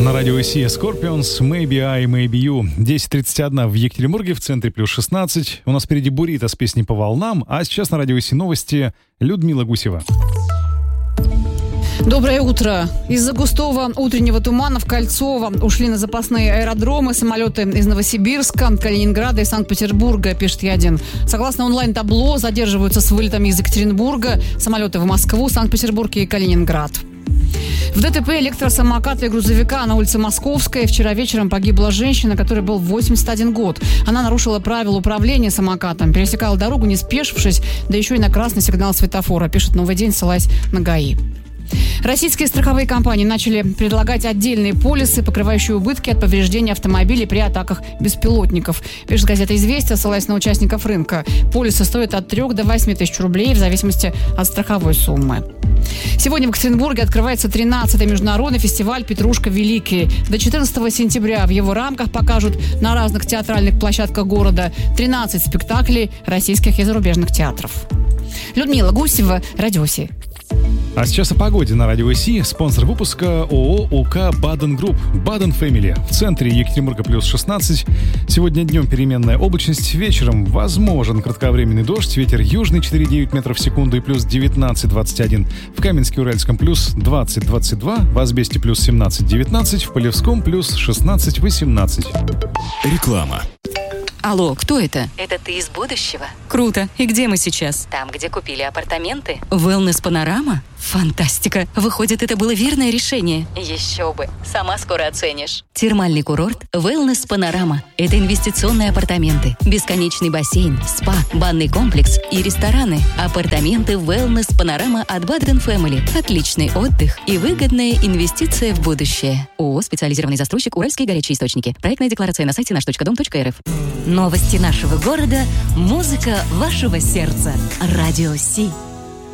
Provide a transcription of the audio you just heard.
На радио Си Scorpions, Maybe I, Maybe You. 10:31 в Екатеринбурге, в центре плюс 16. У нас впереди Бурито с песней «По волнам», а сейчас на радио Си новости Людмила Гусева. Доброе утро. Из-за густого утреннего тумана в Кольцово ушли на запасные аэродромы самолеты из Новосибирска, Калининграда и Санкт-Петербурга, пишет Е1. Согласно онлайн-табло, задерживаются с вылетами из Екатеринбурга самолеты в Москву, Санкт-Петербург и Калининград. В ДТП электросамоката и грузовика на улице Московской вчера вечером погибла женщина, которой был 81 год. Она нарушила правила управления самокатом, пересекала дорогу, не спешившись, да еще и на красный сигнал светофора, пишет «Новый день», ссылаясь на ГАИ. Российские страховые компании начали предлагать отдельные полисы, покрывающие убытки от повреждения автомобилей при атаках беспилотников. Пишет газета «Известия», ссылаясь на участников рынка. Полисы стоят от 3 до 8 тысяч рублей в зависимости от страховой суммы. Сегодня в Екатеринбурге открывается 13-й международный фестиваль «Петрушка Великий». До 14 сентября в его рамках покажут на разных театральных площадках города 13 спектаклей российских и зарубежных театров. Людмила Гусева, Радио Си. А сейчас о погоде на радио Си. Спонсор выпуска ООО УК Баден Групп. Баден Фэмили. В центре Екатеринбурга плюс 16. Сегодня днем переменная облачность. Вечером возможен кратковременный дождь. Ветер южный 4,9 метров в секунду и плюс 19-21. В Каменске-Уральском плюс 20-22. В Азбесте плюс 17-19. В Полевском плюс 16-18. Реклама. Алло, кто это? Это ты из будущего? Круто. И где мы сейчас? Там, где купили апартаменты. Wellness Панорама? Фантастика. Выходит, это было верное решение. Еще бы. Сама скоро оценишь. Термальный курорт Wellness Панорама. Это инвестиционные апартаменты, бесконечный бассейн, спа, банный комплекс и рестораны. Апартаменты Wellness Панорама от Badden Family. Отличный отдых и выгодная инвестиция в будущее. ООО «Специализированный застройщик Уральские горячие источники». Проектная декларация на сайте наш.дом.рф. Новости нашего города, музыка вашего сердца. Радио Си.